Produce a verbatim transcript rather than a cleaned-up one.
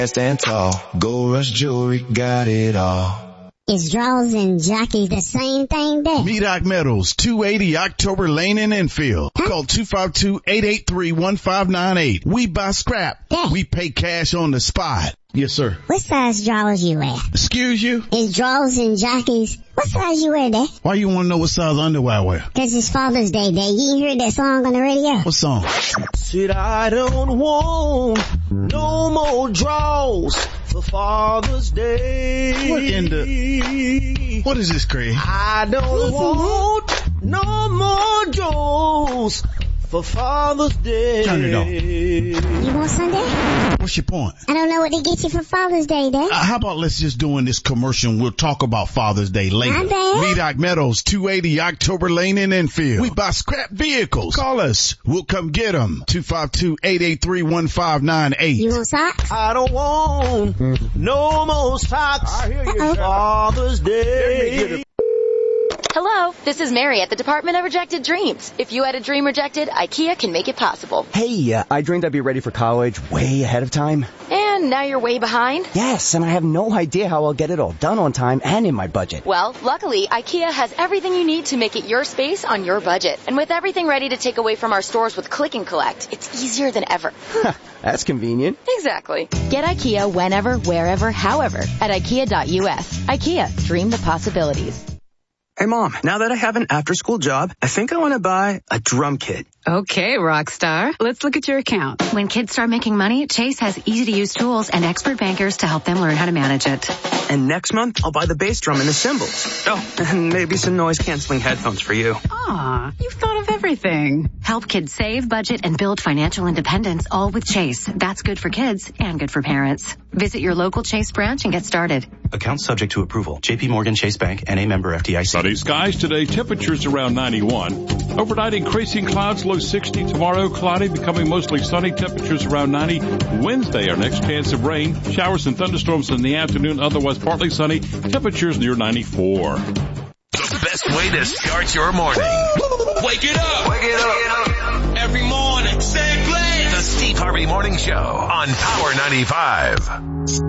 Stand tall, Gold Rush Jewelry got it all. Is draws and jockeys the same thing there? Medoc Metals, two eighty October Lane in Enfield. Huh? Call two five two, eight eight three, one five nine eight. We buy scrap. Yeah. We pay cash on the spot. Yes, sir. What size drawers you wear? Excuse you? Is draws and jockeys, what size you wear there? Why you want to know what size underwear I wear? Cause it's Father's Day day. You ain't heard that song on the radio? What song? Said I don't want no more draws for Father's Day. What in the... What is this, Craig? I don't want no more draws for Father's Day. Turn it on. You want Sunday? What's your point? I don't know what to get you for Father's Day, Dad. Uh, how about let's just do in this commercial and we'll talk about Father's Day later. My bad. Medoc Meadows, two eighty October Lane in Enfield. We buy scrap vehicles. Call us. We'll come get them. two five two, eight eight three, one five nine eight. You want socks? I don't want no more socks I hear you, for Father's Day. Hello, this is Mary at the Department of Rejected Dreams. If you had a dream rejected, IKEA can make it possible. Hey, uh, I dreamed I'd be ready for college way ahead of time. And now you're way behind? Yes, and I have no idea how I'll get it all done on time and in my budget. Well, luckily, IKEA has everything you need to make it your space on your budget. And with everything ready to take away from our stores with Click and Collect, it's easier than ever. That's convenient. Exactly. Get IKEA whenever, wherever, however at IKEA dot U S. IKEA, dream the possibilities. Hey, Mom, now that I have an after-school job, I think I want to buy a drum kit. Okay, Rockstar. Let's look at your account. When kids start making money, Chase has easy-to-use tools and expert bankers to help them learn how to manage it. And next month, I'll buy the bass drum and the cymbals. Oh, and maybe some noise-canceling headphones for you. Aw, you've thought of everything. Help kids save, budget, and build financial independence, all with Chase. That's good for kids and good for parents. Visit your local Chase branch and get started. Account subject to approval. J P Morgan Chase Bank, N A member F D I C. Sunny skies today, temperatures around ninety-one. Overnight, increasing clouds, low sixty. Tomorrow, cloudy, becoming mostly sunny, temperatures around ninety. Wednesday, our next chance of rain. Showers and thunderstorms in the afternoon, otherwise partly sunny. Temperatures near ninety-four. The best way to start your morning. Wake it up. Wake it up. Every morning, same place. The Steve Harvey Morning Show on Power ninety-five.